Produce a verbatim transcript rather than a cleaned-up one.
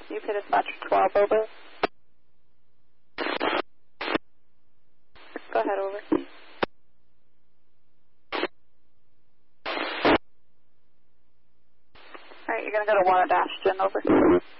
U P dispatcher twelve, over. Go ahead, over. Alright, you're going to go to one at Ashton, over.